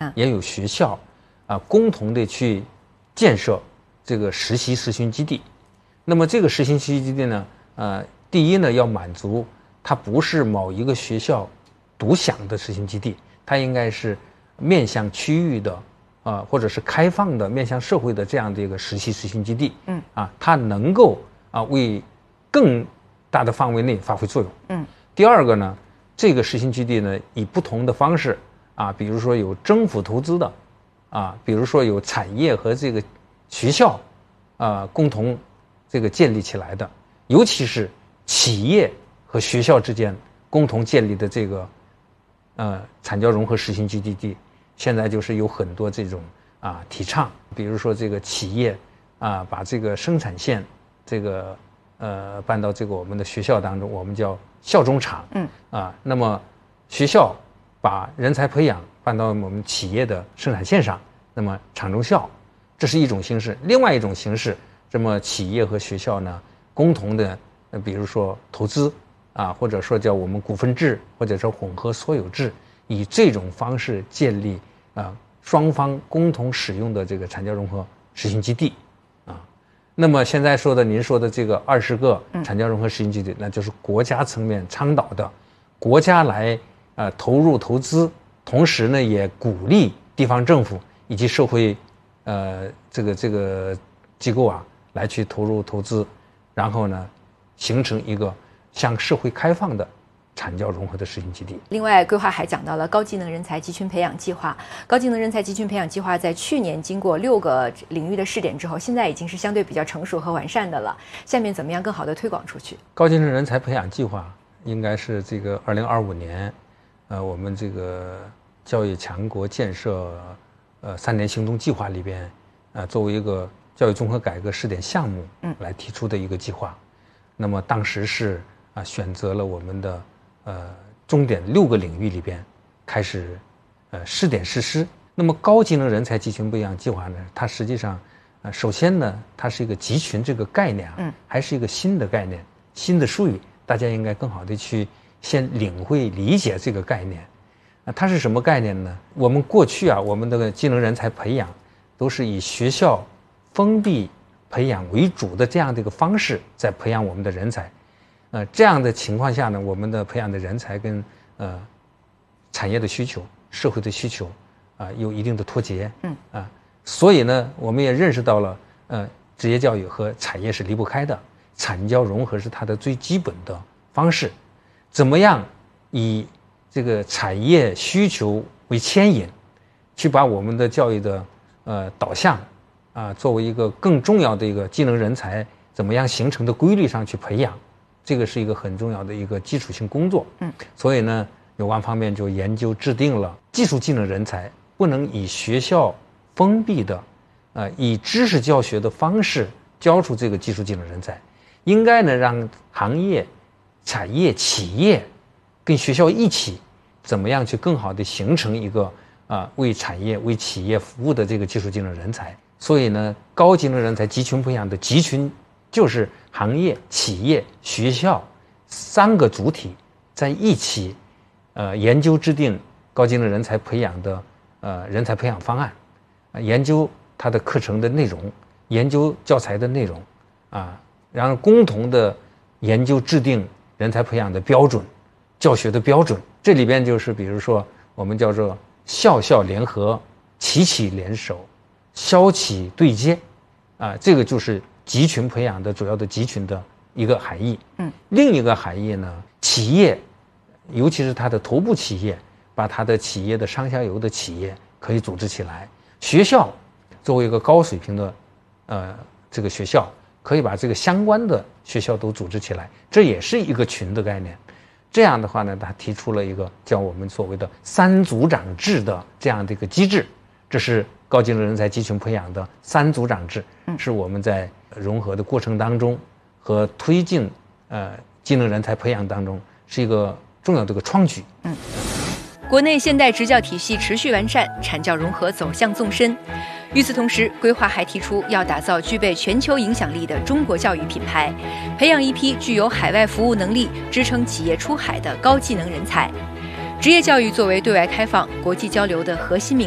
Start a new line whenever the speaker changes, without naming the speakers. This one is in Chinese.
也有学校共同的去建设这个实习实训基地。那么这个实习实训基地呢，第一呢要满足它不是某一个学校独享的实训基地，它应该是面向区域的或者是开放的面向社会的这样的一个实习实训基地。它能够为更大的范围内发挥作用。第二个呢，这个实训基地呢以不同的方式比如说有政府投资的比如说有产业和这个学校共同这个建立起来的，尤其是企业和学校之间共同建立的这个产教融合实训基地，现在就是有很多这种提倡，比如说这个企业把这个生产线这个搬到这个我们的学校当中，我们叫校中厂。那么学校把人才培养搬到我们企业的生产线上，那么厂中校，这是一种形式。另外一种形式，这么企业和学校呢共同的比如说投资或者说叫我们股份制或者说混合所有制，以这种方式建立双方共同使用的这个产教融合实训基地。那么现在说的您说的这个20个产教融合实训基地，那就是国家层面倡导的，国家来投入投资，同时呢也鼓励地方政府以及社会这个机构来去投入投资，然后呢形成一个向社会开放的产教融合的实训基地。
另外，规划还讲到了高技能人才集群培养计划。高技能人才集群培养计划在去年经过6个领域的试点之后，现在已经是相对比较成熟和完善的了。下面怎么样更好的推广出去？
高技能人才培养计划应该是这个2025年，我们这个教育强国建设3年行动计划里边，作为一个教育综合改革试点项目来提出的一个计划。那么当时是选择了我们的重点6个领域里边开始试点实施。那么高技能人才集群培养计划呢，它实际上首先呢它是一个集群这个概念还是一个新的概念，新的术语，大家应该更好的去先领会理解这个概念。它是什么概念呢？我们过去我们的技能人才培养都是以学校封闭培养为主的这样的一个方式在培养我们的人才。这样的情况下呢，我们的培养的人才跟产业的需求、社会的需求有一定的脱节。所以呢，我们也认识到了职业教育和产业是离不开的，产教融合是它的最基本的方式。怎么样以这个产业需求为牵引，去把我们的教育的导向作为一个更重要的一个技能人才怎么样形成的规律上去培养，这个是一个很重要的一个基础性工作。所以呢，有关方面就研究制定了技术技能人才不能以学校封闭的以知识教学的方式教出这个技术技能人才，应该呢让行业、产业、企业跟学校一起，怎么样去更好的形成一个为产业、为企业服务的这个技术技能人才。所以呢，高技能人才集群培养的集群就是行业、企业、学校3个主体在一起研究制定高技能人才培养的人才培养方案，研究它的课程的内容，研究教材的内容然后共同的研究制定人才培养的标准、教学的标准。这里边就是比如说我们叫做校校联合、企企联手、校企对接这个就是集群培养的主要的集群的一个含义。另一个含义呢，企业尤其是它的头部企业，把它的企业的上下游的企业可以组织起来，学校作为一个高水平的这个学校，可以把这个相关的学校都组织起来，这也是一个群的概念。这样的话呢，他提出了一个叫我们所谓的3组长制的这样的一个机制，这是高技能人才集群培养的3组长制，是我们在融合的过程当中和推进技能人才培养当中是一个重要的一个创举。
国内现代职教体系持续完善，产教融合走向纵深。与此同时，规划还提出要打造具备全球影响力的中国教育品牌，培养一批具有海外服务能力、支撑企业出海的高技能人才。职业教育作为对外开放、国际交流的核心命